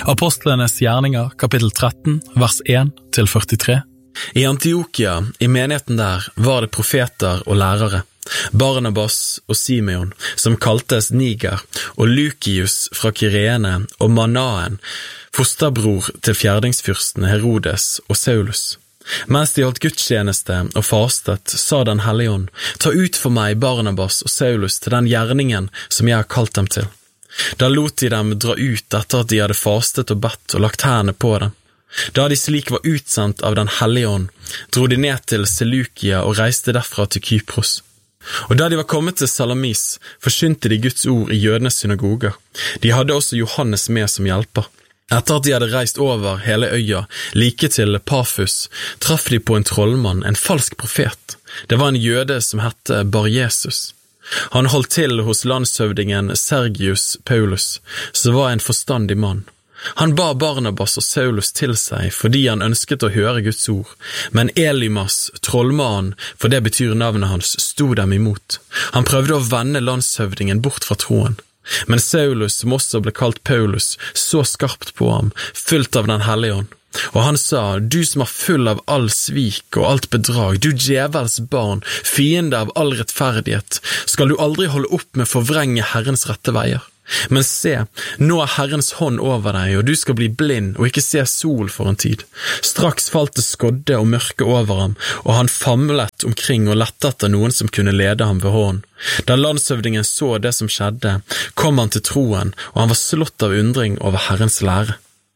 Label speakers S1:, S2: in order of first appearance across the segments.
S1: Apostlenes gjerninger, kapittel 13, vers 1-43.
S2: I Antiokia, i menigheten der, var det profeter og lærere, Barnabas og Simeon, som kaltes Niger, og Lukius fra Kyrene og Manaen, fosterbror til fjerdingsfyrsten Herodes og Saulus. Mens de holdt gudstjeneste og fastet, sa den hellige ånd, ta ut for meg Barnabas og Saulus til den gjerningen som jeg har kalt dem til. Da lot de dem dra ut etter at de hadde fastet og bedt og lagt hendene på dem. Da de slik var utsendt av den hellige ånd, dro de ned til Seleukia og reiste derfra til Kypros. Og da de var kommet til Salamis, forsynte de Guds ord i jødenes synagoger. De hadde også Johannes med som hjelper. Etter at de hadde reist over hele øya, like til Pafus, traff de på en trollmann, en falsk profet. Det var en jøde som hette Bar-Jesus. Han holdt til hos landshøvdingen Sergius Paulus, som var en forstandig mann. Han ba Barnabas og Saulus til seg fordi han ønsket å høre Guds ord, men Elimas, trollmannen, for det betyr navnet hans, stod dem imot. Han prøvde å vende landshøvdingen bort fra troen. Men Saulus, som også ble kalt Paulus, så skarpt på ham, fylt av den hellige ånd. Og han sa, du som er full av all svik og alt bedrag, du djevels barn, fiende av all rettferdighet, skal du aldri holde opp med å forvrenge Herrens rette veier? Men se, nå er Herrens hånd over deg, og du skal bli blind og ikke se sol for en tid. Straks falt det skodde og mørke over ham, og han famlet omkring og lette etter noen som kunne lede ham ved hånden. Da landshøvdingen så det som skjedde, kom han til troen, og han var slått av undring over Herrens lære.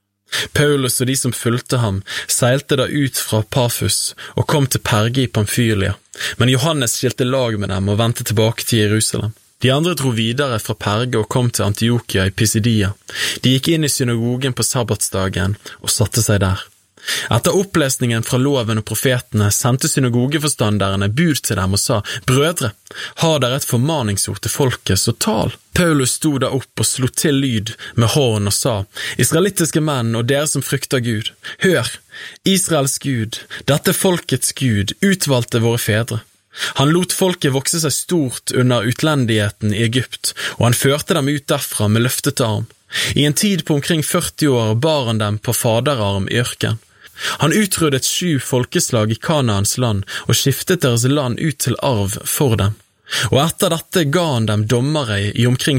S2: Paulus og de som fulgte ham seilte da ut fra Pafus og kom til Perge i Pamfylia, men Johannes skilte lag med dem og vendte tilbake til Jerusalem. De andre dro videre fra Perge og kom til Antiokia i Pisidia. De gikk inn i synagogen på sabbatsdagen og satte seg der. Etter opplesningen fra loven og profetene sendte synagogeforstanderne bud til dem og sa, «Brødre, har dere et formaningsord til folket, så tal?» Paulus stod da opp og slo til lyd med hånden og sa, «Israelittiske menn og dere som frykter Gud, hør, Israels Gud, dette folkets Gud, utvalgte våre fedre. Han lot folket vokse seg stort under utlendigheten i Egypt, og han førte dem ut derfra med løftet arm. I en tid på omkring 40 år bar han dem på faderarm i ørken. Han utryddet 7 folkeslag i Kanaans land og skiftet deres land ut til arv for dem. Og etter dette ga han dem dommere i omkring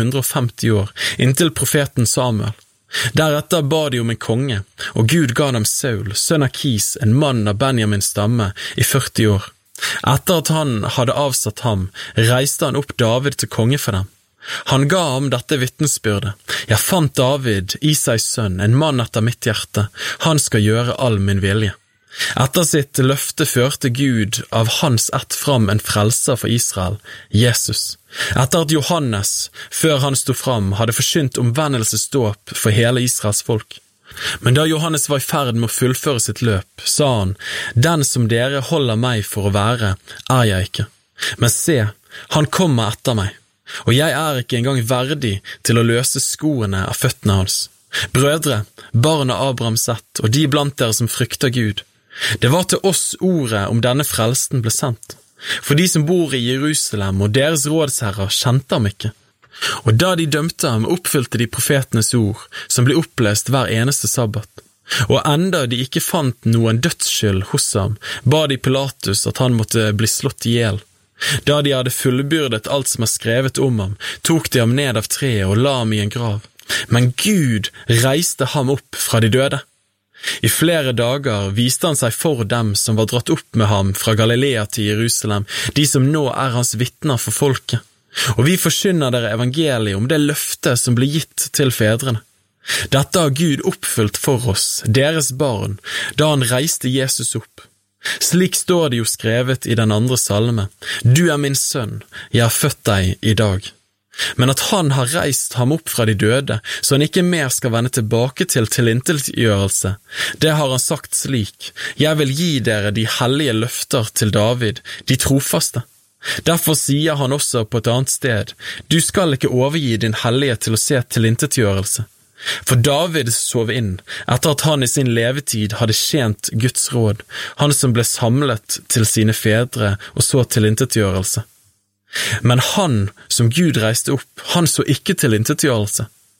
S2: 450 år, inntil profeten Samuel. Deretter ba de om en konge, og Gud ga dem Saul, sønn av Kis, en mann av Benjamins stamme, i 40 år. Etter at han hadde avsatt ham, reiste han opp David til konge for dem. Han ga ham dette vitnesbyrdet. Jeg fant David, Isais sønn, en mann etter mitt hjerte. Han skal gjøre all min vilje. Etter sitt løfte førte Gud av hans ett fram en frelser for Israel, Jesus. Etter at Johannes, før han stod fram, hadde forsynt omvendelsesdåp for hele Israels folk. Men da Johannes var i ferd med å fullføre sitt løp, sa han, «Den som dere holder meg for å være, er jeg ikke. Men se, han kommer etter meg, og jeg er ikke engang verdig til å løse skoene av føttene hans. Brødre, barn av Abraham sett, og de blant dere som frykter Gud. Det var til oss ordet om denne frelsen ble sendt. For de som bor i Jerusalem og deres rådsherrer kjente ham ikke. Og da de dømte ham, oppfylte de profetenes ord, som ble opplest hver eneste sabbat. Og enda de ikke fant noen dødsskyld hos ham, ba de Pilatus at han måtte bli slått ihjel. Da de hadde fullbyrdet alt som er skrevet om ham, tok de ham ned av treet og la ham i en grav. Men Gud reiste ham opp fra de døde. I flere dager viste han seg for dem som var dratt opp med ham fra Galilea til Jerusalem, de som nå er hans vitner for folket. Og vi forkynner dere evangeliet om det løftet som ble gitt til fedrene. Dette har Gud oppfylt for oss, deres barn, da han reiste Jesus opp. Slik står det jo skrevet i den andre salme, «Du er min sønn, jeg har født deg i dag». Men at han har reist ham opp fra de døde, så han ikke mer skal vende tilbake til tilintetgjørelse, det har han sagt slik, «Jeg vil gi dere de hellige løfter til David, de trofaste». Derfor sier han også på et annet sted, «Du skal ikke overgi din hellige til å se tilintetgjørelse». For David sov inn, etter at han i sin levetid hadde tjent Guds råd, han som ble samlet til sine fedre og så tilintetgjørelse. Men han som Gud reiste opp, han så ikke tilintetgjørelse.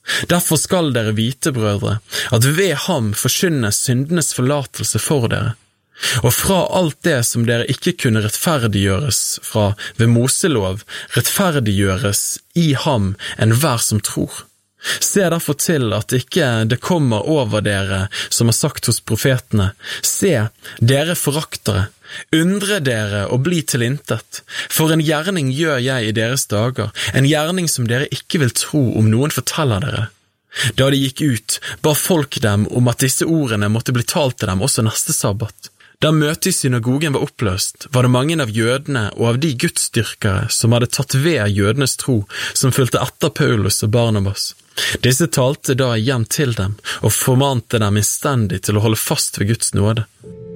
S2: Derfor skal dere vite, brødre, at ved ham forkynnes syndenes forlatelse for dere. Og fra alt det som dere ikke kunne rettferdiggjøres fra ved Moselov, rettferdiggjøres i ham enhver som tror. Se derfor til at ikke det kommer over dere som har sagt hos profetene, se, dere foraktere, undre dere og bli til intet, for en gjerning gjør jeg i deres dager, en gjerning som dere ikke vil tro om noen forteller dere. Da de gikk ut, ba folk dem om at disse ordene måtte bli talt til dem også neste sabbat. Da møtet i synagogen var oppløst, var det mange av jødene og av de gudsdyrkere som hadde tatt ved jødenes tro, som fulgte etter Paulus og Barnabas. Disse talte da igjen til dem og formante dem innstendig til å holde fast ved Guds nåde.